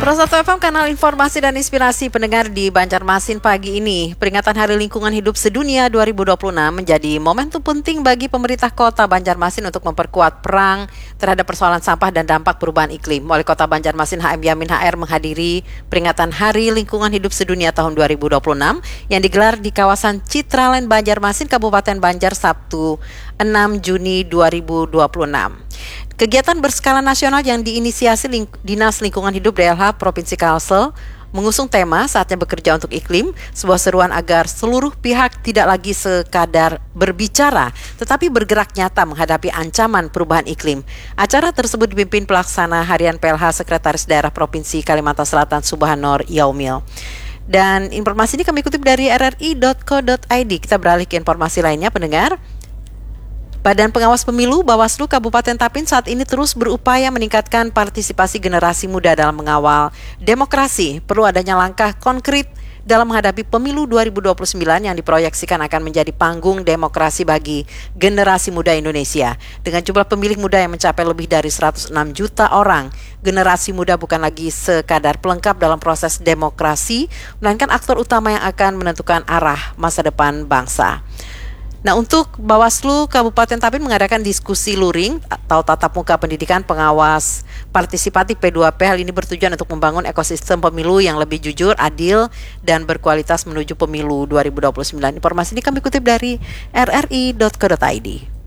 101 FM, kanal informasi dan inspirasi pendengar di Banjarmasin pagi ini. Peringatan Hari Lingkungan Hidup Sedunia 2026 menjadi momentum penting bagi pemerintah kota Banjarmasin untuk memperkuat perang terhadap persoalan sampah dan dampak perubahan iklim. Wali Kota Banjarmasin HM Yamin HR menghadiri peringatan Hari Lingkungan Hidup Sedunia tahun 2026 yang digelar di kawasan Citraland Banjarmasin, Kabupaten Banjar, Sabtu 6 Juni 2026. Kegiatan berskala nasional yang diinisiasi Dinas Lingkungan Hidup DLH Provinsi Kalsel mengusung tema Saatnya Bekerja untuk Iklim, sebuah seruan agar seluruh pihak tidak lagi sekadar berbicara, tetapi bergerak nyata menghadapi ancaman perubahan iklim. Acara tersebut dipimpin pelaksana harian PLH Sekretaris Daerah Provinsi Kalimantan Selatan Subhanor Yaumil. Dan informasi ini kami kutip dari rri.co.id. Kita beralih ke informasi lainnya, pendengar. Badan Pengawas Pemilu Bawaslu Kabupaten Tapin saat ini terus berupaya meningkatkan partisipasi generasi muda dalam mengawal demokrasi. Perlu adanya langkah konkret dalam menghadapi pemilu 2029 yang diproyeksikan akan menjadi panggung demokrasi bagi generasi muda Indonesia. Dengan jumlah pemilih muda yang mencapai lebih dari 106 juta orang, generasi muda bukan lagi sekadar pelengkap dalam proses demokrasi, melainkan aktor utama yang akan menentukan arah masa depan bangsa. Nah, untuk Bawaslu Kabupaten Tapin mengadakan diskusi luring atau tatap muka pendidikan pengawas partisipatif P2P. Hal ini bertujuan untuk membangun ekosistem pemilu yang lebih jujur, adil, dan berkualitas menuju pemilu 2029. Informasi ini kami kutip dari rri.co.id.